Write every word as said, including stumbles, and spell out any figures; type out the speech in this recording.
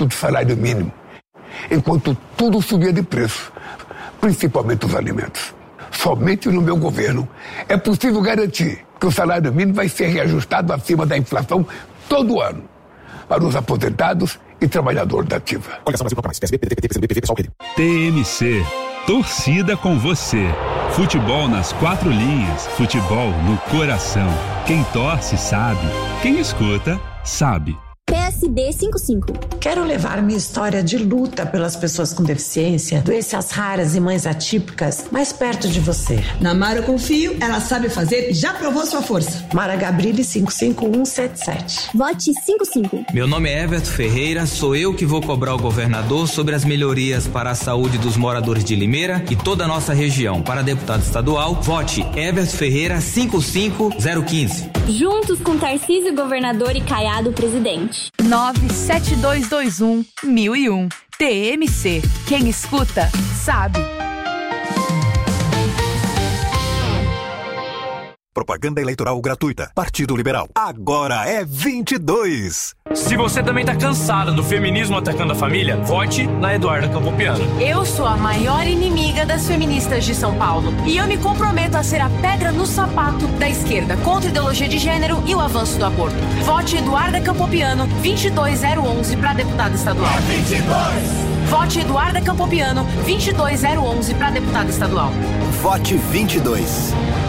aumento do salário mínimo, enquanto tudo subia de preço, principalmente os alimentos. Somente no meu governo é possível garantir que o salário mínimo vai ser reajustado acima da inflação todo ano para os aposentados e trabalhadores da ativa. T M C, torcida com você. Futebol nas quatro linhas, futebol no coração. Quem torce sabe, quem escuta sabe. P S D cinquenta e cinco. Quero levar minha história de luta pelas pessoas com deficiência, doenças raras e mães atípicas mais perto de você. Na Mara eu confio, ela sabe fazer e já provou sua força. Mara Gabrilli cinco cinco um sete sete. Vote cinquenta e cinco. Meu nome é Everton Ferreira, sou eu que vou cobrar o governador sobre as melhorias para a saúde dos moradores de Limeira e toda a nossa região. Para deputado estadual, vote Everton Ferreira cinco cinco zero um cinco. Juntos com Tarcísio, governador, e Caiado, presidente. nove sete dois dois um mil e um. T M C. Quem escuta, sabe. Propaganda eleitoral gratuita. Partido Liberal. Agora é vinte e dois. Se você também tá cansada do feminismo atacando a família, vote na Eduarda Campopiano. Eu sou a maior inimiga das feministas de São Paulo e eu me comprometo a ser a pedra no sapato da esquerda contra a ideologia de gênero e o avanço do aborto. Vote Eduarda Campopiano vinte e dois zero onze para deputada estadual. É vinte e dois. Vote Eduarda Campopiano vinte e dois zero onze para deputada estadual. Vote vinte e dois.